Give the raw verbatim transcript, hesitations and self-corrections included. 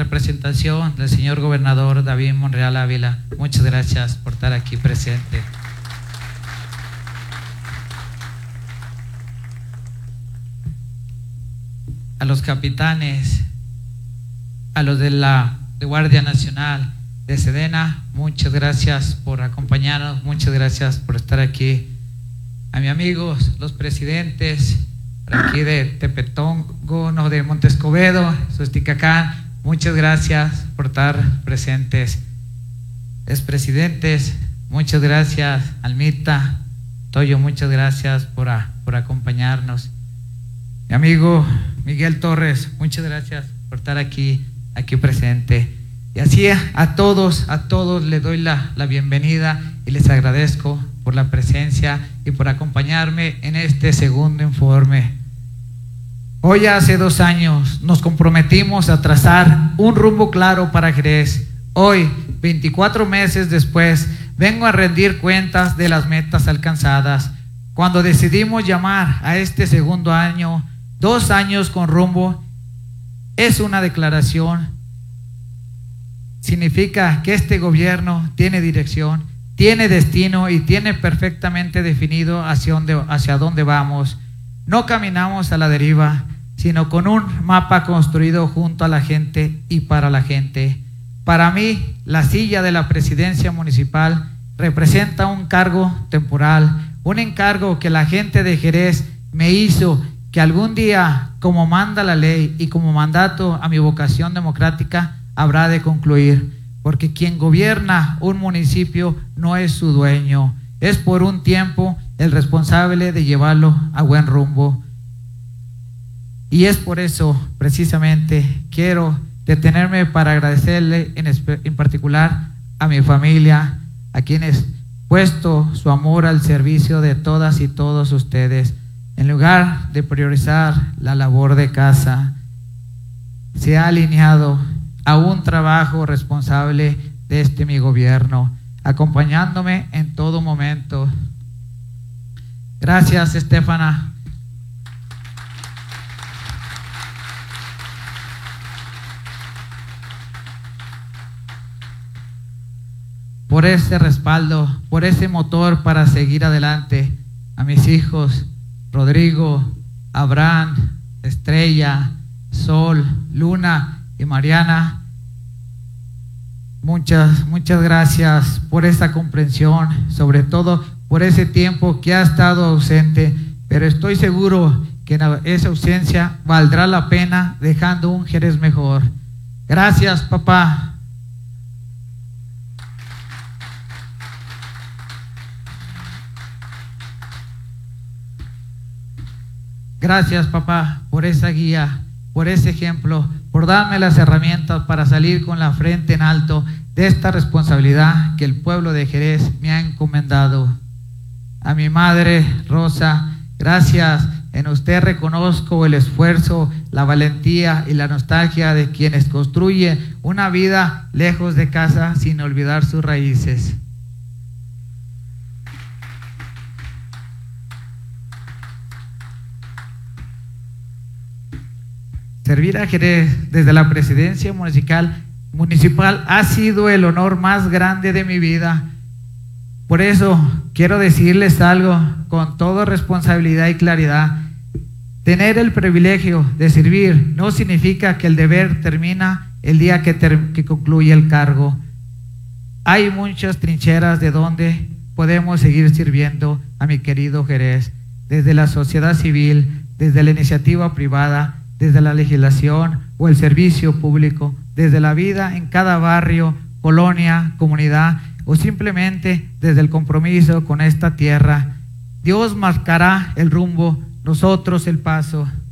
representación del señor gobernador David Monreal Ávila, muchas gracias por estar aquí presente. A los capitanes, a los de la de Guardia Nacional, de Sedena, muchas gracias por acompañarnos, muchas gracias por estar aquí. A mis amigos, los presidentes, por aquí de Tepetongo, no, de Montescobedo, Susticacán, muchas gracias por estar presentes. Expresidentes, muchas gracias. Almita, Toyo, muchas gracias por, a, por acompañarnos. Mi amigo Miguel Torres, muchas gracias por estar aquí, aquí presente. Y así a todos, a todos les doy la, la bienvenida y les agradezco por la presencia y por acompañarme en este segundo informe. Hoy hace dos años nos comprometimos a trazar un rumbo claro para Jerez. Hoy, veinticuatro meses después, vengo a rendir cuentas de las metas alcanzadas. Cuando decidimos llamar a este segundo año, dos años con rumbo, es una declaración. Significa que este gobierno tiene dirección, tiene destino y tiene perfectamente definido hacia dónde, hacia dónde vamos. No caminamos a la deriva, sino con un mapa construido junto a la gente y para la gente. Para mí, la silla de la presidencia municipal representa un cargo temporal, un encargo que la gente de Jerez me hizo, que algún día, como manda la ley y como mandato a mi vocación democrática, habrá de concluir, porque quien gobierna un municipio no es su dueño, es por un tiempo el responsable de llevarlo a buen rumbo. Y es por eso, precisamente, quiero detenerme para agradecerle en, en particular a mi familia, a quienes puesto su amor al servicio de todas y todos ustedes. En lugar de priorizar la labor de casa, se ha alineado a un trabajo responsable de este mi gobierno, acompañándome en todo momento. Gracias, Estefana. Por ese respaldo, por ese motor para seguir adelante. A mis hijos, Rodrigo, Abraham, Estrella, Sol, Luna y Mariana, muchas, muchas gracias por esa comprensión, sobre todo por ese tiempo que ha estado ausente, pero estoy seguro que esa ausencia valdrá la pena dejando un Jerez mejor. Gracias, papá. Gracias, papá, por esa guía, por ese ejemplo, por darme las herramientas para salir con la frente en alto de esta responsabilidad que el pueblo de Jerez me ha encomendado. A mi madre, Rosa, gracias. En usted reconozco el esfuerzo, la valentía y la nostalgia de quienes construyen una vida lejos de casa sin olvidar sus raíces. Servir a Jerez desde la presidencia municipal, municipal ha sido el honor más grande de mi vida. Por eso quiero decirles algo con toda responsabilidad y claridad. Tener el privilegio de servir no significa que el deber termina el día que, ter que concluye el cargo. Hay muchas trincheras de donde podemos seguir sirviendo a mi querido Jerez, desde la sociedad civil, desde la iniciativa privada, desde la legislación o el servicio público, desde la vida en cada barrio, colonia, comunidad o simplemente desde el compromiso con esta tierra. Dios marcará el rumbo, nosotros el paso.